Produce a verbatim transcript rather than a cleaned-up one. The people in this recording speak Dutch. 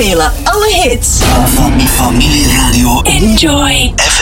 spelen alle hits van Familie Radio Enjoy F